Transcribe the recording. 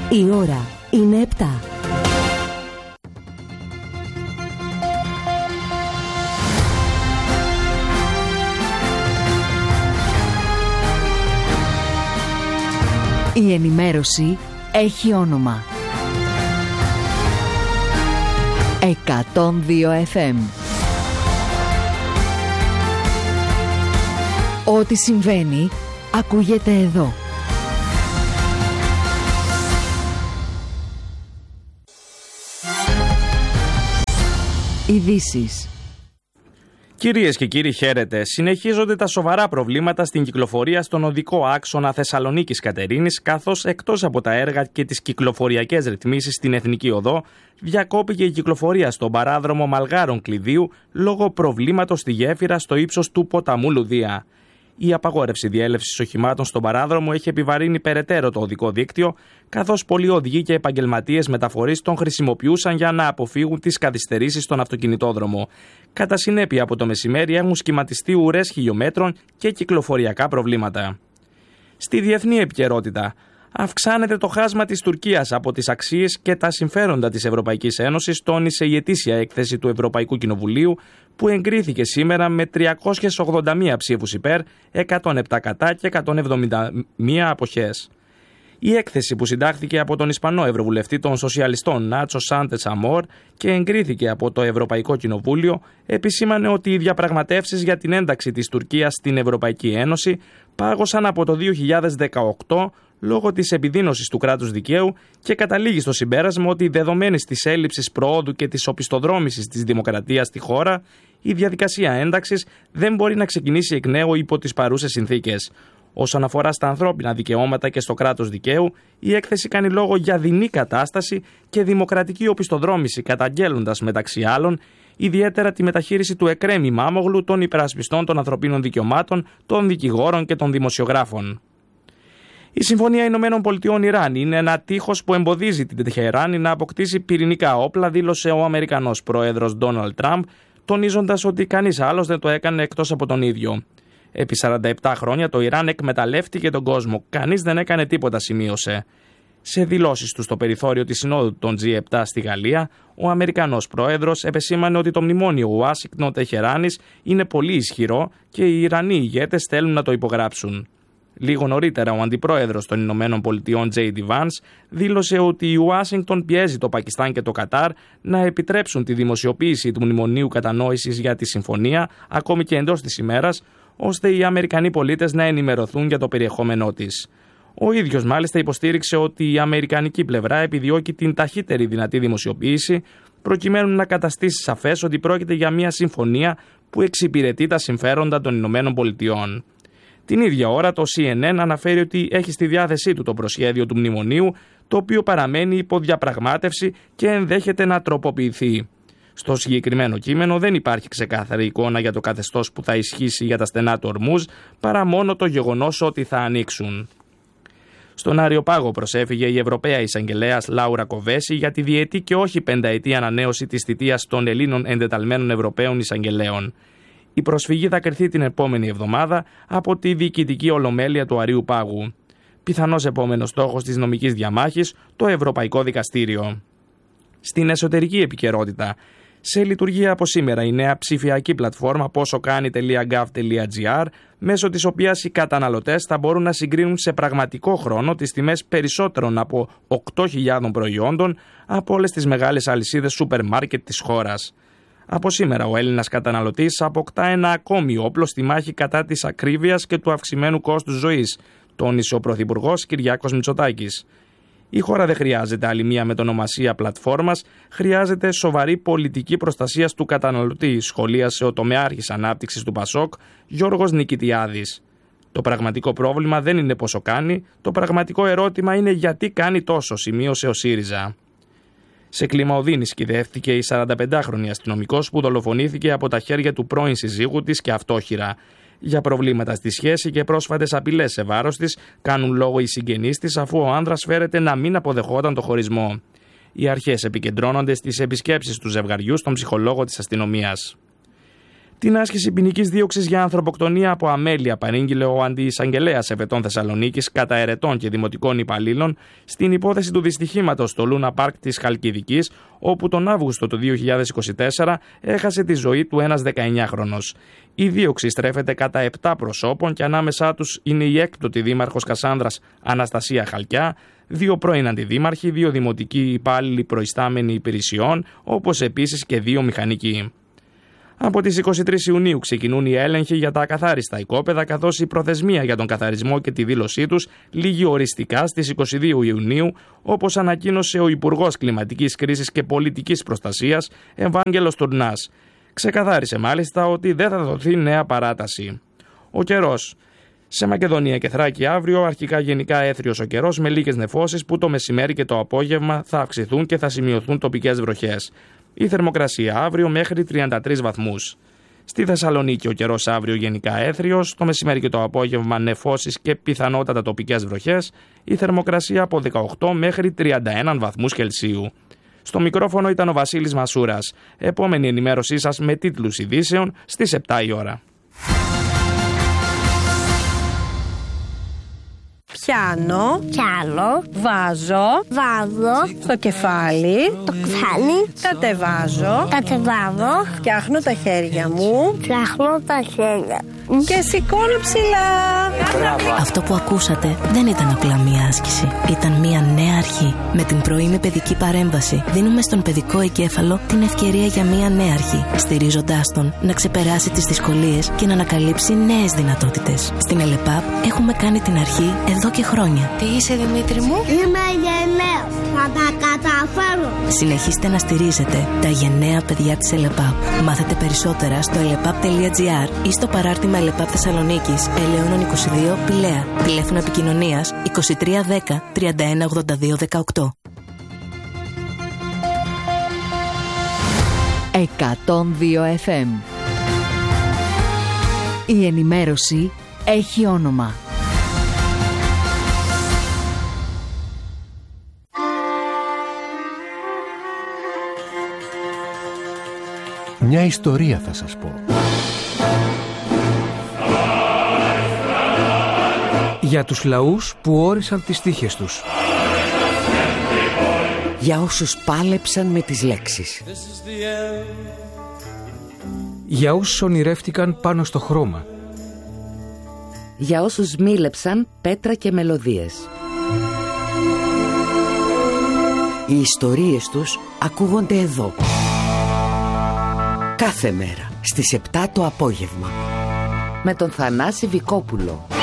Η ώρα είναι 7. Η ενημέρωση έχει όνομα. 102 FM. Ό,τι συμβαίνει, ακούγεται εδώ. Ειδήσεις. Κυρίες και κύριοι, χαίρετε. Συνεχίζονται τα σοβαρά προβλήματα στην κυκλοφορία στον οδικό άξονα Θεσσαλονίκης Κατερίνης, καθώς εκτός από τα έργα και τις κυκλοφοριακές ρυθμίσεις στην Εθνική Οδό, διακόπηκε η κυκλοφορία στον παράδρομο Μαλγάρων Κλειδίου λόγω προβλήματος στη γέφυρα στο ύψος του ποταμού Λουδία. Η απαγόρευση διέλευσης οχημάτων στον παράδρομο έχει επιβαρύνει περαιτέρω το οδικό δίκτυο, καθώς πολλοί οδηγοί και επαγγελματίες μεταφορείς τον χρησιμοποιούσαν για να αποφύγουν τις καθυστερήσεις στον αυτοκινητόδρομο. Κατά συνέπεια, από το μεσημέρι έχουν σχηματιστεί ουρές χιλιόμετρων και κυκλοφοριακά προβλήματα. Στη διεθνή επικαιρότητα, αυξάνεται το χάσμα της Τουρκίας από τις αξίες και τα συμφέροντα της Ευρωπαϊκής Ένωσης, τόνισε η ετήσια έκθεση του Ευρωπαϊκού Κοινοβουλίου, που εγκρίθηκε σήμερα με 381 ψήφους υπέρ, 107 κατά και 171 αποχές. Η έκθεση, που συντάχθηκε από τον Ισπανό Ευρωβουλευτή των Σοσιαλιστών Νάτσο Σάντες Αμόρ και εγκρίθηκε από το Ευρωπαϊκό Κοινοβούλιο, επισήμανε ότι οι διαπραγματεύσεις για την ένταξη της Τουρκίας στην Ευρωπαϊκή Ένωση πάγωσαν από το 2018 λόγω της επιδείνωσης του κράτους δικαίου και καταλήγει στο συμπέρασμα ότι, δεδομένης της έλλειψης προόδου και της οπισθοδρόμησης της δημοκρατίας στη χώρα, η διαδικασία ένταξης δεν μπορεί να ξεκινήσει εκ νέου υπό τις παρούσες συνθήκες. Όσον αφορά στα ανθρώπινα δικαιώματα και στο κράτος δικαίου, η έκθεση κάνει λόγο για δεινή κατάσταση και δημοκρατική οπισθοδρόμηση, καταγγέλλοντας μεταξύ άλλων ιδιαίτερα τη μεταχείριση του Εκρέμ Ημάμογλου, των υπερασπιστών των ανθρωπίνων δικαιωμάτων, των δικηγόρων και των δημοσιογράφων. Η Συμφωνία Ηνωμένων Πολιτειών Ιράν είναι ένα τείχος που εμποδίζει την Τεχεράνη να αποκτήσει πυρηνικά όπλα, δήλωσε ο Αμερικανός πρόεδρος Ντόναλντ Τραμπ, τονίζοντας ότι κανείς άλλος δεν το έκανε εκτός από τον ίδιο. Επί 47 χρόνια το Ιράν εκμεταλλεύτηκε τον κόσμο. Κανείς δεν έκανε τίποτα, σημείωσε. Σε δηλώσεις του στο περιθώριο της Συνόδου των G7 στη Γαλλία, ο Αμερικανός πρόεδρος επεσήμανε ότι το μνημόνιο Ουάσιγκτον-Τεχεράνης είναι πολύ ισχυρό και οι Ιρανοί ηγέτες θέλουν να το υπογράψουν. Λίγο νωρίτερα, ο αντιπρόεδρος των Ηνωμένων Πολιτειών J.D. Vance δήλωσε ότι η Ουάσιγκτον πιέζει το Πακιστάν και το Κατάρ να επιτρέψουν τη δημοσιοποίηση του μνημονίου κατανόησης για τη συμφωνία, ακόμη και εντός της ημέρας, ώστε οι Αμερικανοί πολίτες να ενημερωθούν για το περιεχόμενό της. Ο ίδιος μάλιστα υποστήριξε ότι η αμερικανική πλευρά επιδιώκει την ταχύτερη δυνατή δημοσιοποίηση, προκειμένου να καταστήσει σαφές ότι πρόκειται για μια συμφωνία που εξυπηρετεί τα συμφέροντα των Ηνωμένων Πολιτειών. Την ίδια ώρα, το CNN αναφέρει ότι έχει στη διάθεσή του το προσχέδιο του μνημονίου, το οποίο παραμένει υπό διαπραγμάτευση και ενδέχεται να τροποποιηθεί. Στο συγκεκριμένο κείμενο δεν υπάρχει ξεκάθαρη εικόνα για το καθεστώς που θα ισχύσει για τα στενά του Ορμούζ, παρά μόνο το γεγονός ότι θα ανοίξουν. Στον Άριο Πάγο προσέφυγε η Ευρωπαία Εισαγγελέας Λάουρα Κοβέση για τη διετή και όχι πενταετή ανανέωση της θητείας των Ελλήνων εντεταλμένων Ευρωπαίων Εισαγγελέων. Η προσφυγή θα κριθεί την επόμενη εβδομάδα από τη διοικητική ολομέλεια του Αρείου Πάγου. Πιθανός επόμενος στόχος της νομικής διαμάχης, το Ευρωπαϊκό Δικαστήριο. Στην εσωτερική επικαιρότητα, σε λειτουργία από σήμερα η νέα ψηφιακή πλατφόρμα posokani.gov.gr, μέσω της οποίας οι καταναλωτές θα μπορούν να συγκρίνουν σε πραγματικό χρόνο τις τιμές περισσότερων από 8.000 προϊόντων από όλες τις μεγάλες αλυσίδες σούπερ μάρκετ της χώρας. Από σήμερα ο Έλληνας καταναλωτής αποκτά ένα ακόμη όπλο στη μάχη κατά της ακρίβειας και του αυξημένου κόστους ζωής, τόνισε ο Πρωθυπουργός Κυριάκος Μητσοτάκης. Η χώρα δεν χρειάζεται άλλη μία μετονομασία πλατφόρμας, χρειάζεται σοβαρή πολιτική προστασία του καταναλωτή, σχολίασε ο τομεάρχης ανάπτυξης του Πασόκ, Γιώργος Νικητιάδης. Το πραγματικό πρόβλημα δεν είναι πόσο κάνει, το πραγματικό ερώτημα είναι γιατί κάνει τόσο, σημείωσε ο ΣΥΡΙΖΑ. Σε κλίμα οδύνης κυδεύτηκε η 45χρονη αστυνομικός που δολοφονήθηκε από τα χέρια του πρώην συζύγου της και αυτόχειρα. Για προβλήματα στη σχέση και πρόσφατες απειλές σε βάρος της κάνουν λόγο οι συγγενείς της, αφού ο άνδρας φέρεται να μην αποδεχόταν το χωρισμό. Οι αρχές επικεντρώνονται στις επισκέψεις του ζευγαριού στον ψυχολόγο της αστυνομίας. Την άσκηση ποινικής δίωξης για ανθρωποκτονία από αμέλεια παρήγγειλε ο αντιεισαγγελέας Εφετών Θεσσαλονίκης κατά ερετών και δημοτικών υπαλλήλων στην υπόθεση του δυστυχήματος στο Λούνα Πάρκ της Χαλκιδικής, όπου τον Αύγουστο του 2024 έχασε τη ζωή του ένας 19χρονος. Η δίωξη στρέφεται κατά 7 προσώπων και ανάμεσά τους είναι η έκτοτη δήμαρχος Κασάνδρας Αναστασία Χαλκιά, 2 πρώην αντιδήμαρχοι, 2 δημοτικοί υπάλληλοι προϊστάμενοι υπηρεσιών, όπως επίσης και 2 μηχανικοί. Από τις 23 Ιουνίου ξεκινούν οι έλεγχοι για τα ακαθάριστα οικόπεδα, καθώς η προθεσμία για τον καθαρισμό και τη δήλωσή τους λήγει οριστικά στις 22 Ιουνίου, όπως ανακοίνωσε ο Υπουργός Κλιματικής Κρίσης και Πολιτικής Προστασίας, Ευάγγελος Τουρνάς. Ξεκαθάρισε μάλιστα ότι δεν θα δοθεί νέα παράταση. Ο καιρός. Σε Μακεδονία και Θράκη αύριο αρχικά γενικά έθριος ο καιρός με λίγες νεφώσεις που το μεσημέρι και το απόγευμα θα αυξηθούν και θα σημειωθούν τοπικές βροχές. Η θερμοκρασία αύριο μέχρι 33 βαθμούς. Στη Θεσσαλονίκη ο καιρός αύριο γενικά έθριος, το μεσημέρι και το απόγευμα νεφώσεις και πιθανότατα τοπικές βροχές. Η θερμοκρασία από 18 μέχρι 31 βαθμούς Κελσίου. Στο μικρόφωνο ήταν ο Βασίλης Μασούρας. Επόμενη ενημέρωσή σας με τίτλους ειδήσεων στις 7 η ώρα. Πιάνω, βάζω, στο κεφάλι, κατεβάζω, φτιάχνω τα χέρια μου, και σηκώνω ψηλά. Αυτό που ακούσατε δεν ήταν απλά μία άσκηση. Ήταν μία νέα αρχή. Με την πρωινή παιδική παρέμβαση δίνουμε στον παιδικό εγκέφαλο την ευκαιρία για μία νέα αρχή, στηρίζοντάς τον να ξεπεράσει τις δυσκολίες και να ανακαλύψει νέες δυνατότητες. Στην ΕΛΕΠΑΠ έχουμε κάνει την αρχή εδώ και χρόνια. Τι είσαι, Δημήτρη μου? Είμαι γενναίος. Θα τα καταφέρω. Συνεχίστε να στηρίζετε τα γενναία παιδιά της ΕΛΕΠΑΠ. Μάθετε περισσότερα στο elεπap.gr ή στο παράρτημα ΕΛΕΠΑΠ Θεσσαλονίκης, Ελαιώνων 22, Πηλαία. Τηλέφωνο επικοινωνίας 2310 3182 18. 102 FM. Η ενημέρωση έχει όνομα. Μια ιστορία θα σας πω. Για τους λαούς που όρισαν τις τύχες τους. Για όσους πάλεψαν με τις λέξεις. Για όσους ονειρεύτηκαν πάνω στο χρώμα. Για όσους μίλεψαν πέτρα και μελωδίες. Οι ιστορίες τους ακούγονται εδώ. Κάθε μέρα στις 7 το απόγευμα. Με τον Θανάση Βικόπουλο.